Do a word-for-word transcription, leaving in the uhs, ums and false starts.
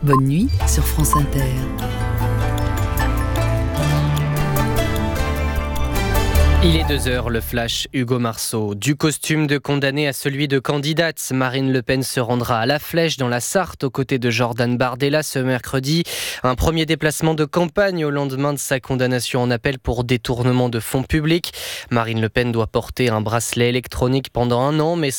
Bonne nuit sur France Inter. Il est deux heures, le flash Hugo Marceau. Du costume de condamné à celui de candidate, Marine Le Pen se rendra à La Flèche dans la Sarthe aux côtés de Jordan Bardella ce mercredi. Un premier déplacement de campagne au lendemain de sa condamnation en appel pour détournement de fonds publics. Marine Le Pen doit porter un bracelet électronique pendant un an, mais